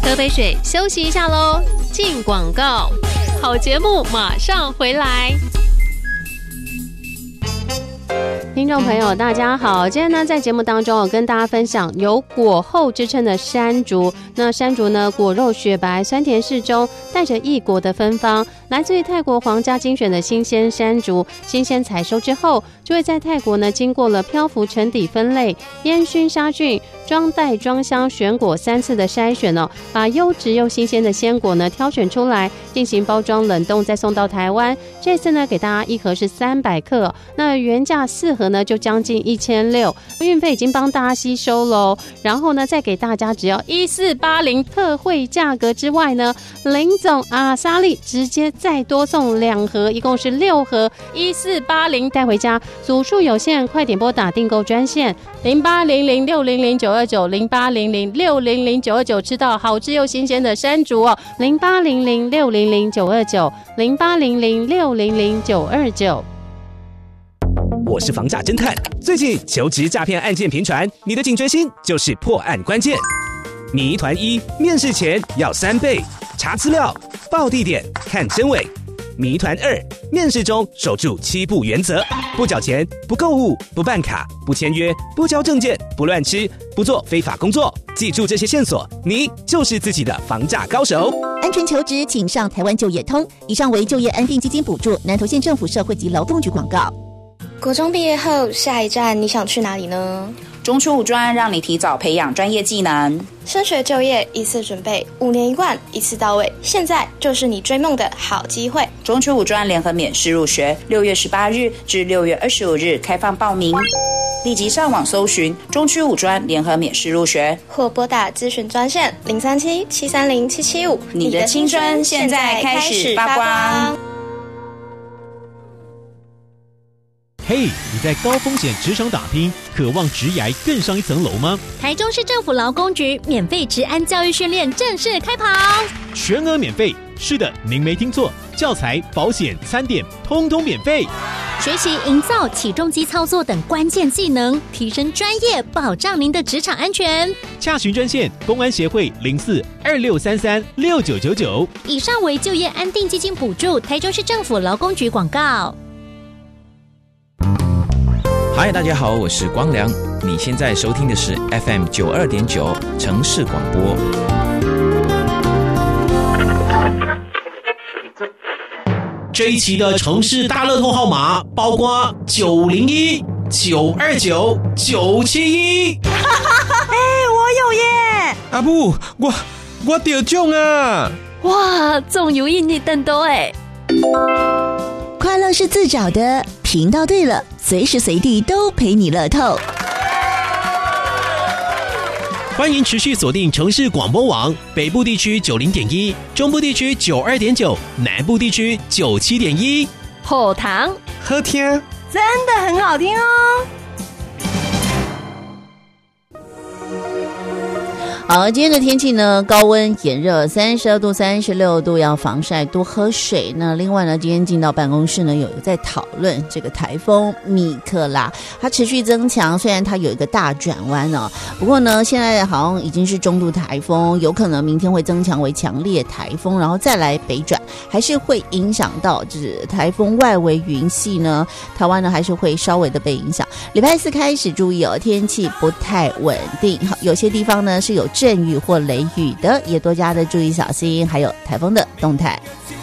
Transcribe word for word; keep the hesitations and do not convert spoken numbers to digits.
喝杯水休息一下咯，进广告。好节目马上回来。听众朋友大家好，今天呢在节目当中我跟大家分享有果后之称的山竹。那山竹呢果肉雪白，酸甜适中，带着异国的芬芳，来自于泰国皇家精选的新鲜山竹，新鲜采收之后就会在泰国呢经过了漂浮沉底分类、烟熏杀菌、装袋装箱选果三次的筛选哦，把优质又新鲜的鲜果呢挑选出来，进行包装冷冻，再送到台湾。这次呢给大家一盒是三百克、哦、那原价四盒呢就将近一千六，运费已经帮大家吸收喽。然后呢再给大家只要一四八零特惠价格之外呢，林总阿莎莉直接再多送两盒，一共是六盒，一四八零带回家。组数有限，快点拨打订购专线零八零零六零零九二九零八零零六零零九二九，吃到好吃又新鲜的山竹哦，零八零零六零零九二九零八零零六零零九二九。 我是房价侦探，最近求职诈骗案件频传，你的警觉心就是破案关键。谜团一，面试前要三倍：查资料、报地点、看真伪。谜团二，面试中守住七不原则：不缴钱、不购物、不办卡、不签约、不交证件、不乱吃、不做非法工作。记住这些线索，你就是自己的房价高手。 安全求职，请上台湾就业通。以上为就业安定基金补助，南投县政府社会及劳动局广告。 国中毕业后，下一站你想去哪里呢？ 中初五专让你提早培养专业技能， 升学就业一次准备，五年一贯，一次到位。现在就是你追梦的好机会。 中初五专联合免试入学，六月十八日至六月二十五日开放报名，立即上网搜寻中区五专联合免试入学， 或拨打咨询专线零三七七三零七七五。 你的青春现在开始发光。 嘿、hey, 你在高风险职场打拼，渴望职涯更上一层楼吗？ 台中市政府劳工局免费职安教育训练正式开跑， 全额免费。是的，您没听错，教材、保险、餐点通通免费。 学习营造起重机操作等关键技能，提升专业，保障您的职场安全。 洽询专线：公安协会零四二六三三六九九九。 以上为就业安定基金补助，台中市政府劳工局广告。 嗨，大家好，我是光良。你现在收听的是 F M 九二点九城市广播。 这一期的城市大乐透号码包括九零一、九二九、九七一。 哎，我有耶！ 阿布，我我得中啊！ 哇，中有印尼更多哎！ 快乐是自找的，频道对了，随时随地都陪你乐透。 欢迎持续锁定城市广播网，北部地区九零点一，中部地区九二点九，南部地区九七点一。 好糖， 好听， 真的很好听哦。 好，今天的天气呢，高温炎热，三十二度、三十六度，要防晒，多喝水。那另外呢，今天进到办公室呢，有在讨论这个台风米克拉，它持续增强，虽然它有一个大转弯哦，不过呢，现在好像已经是中度台风，有可能明天会增强为强烈台风，然后再来北转，还是会影响到就是台风外围云系呢，台湾呢还是会稍微的被影响。礼拜四开始注意哦，天气不太稳定，好，有些地方呢是有阵雨或雷雨的，也多加的注意小心，还有台风的动态。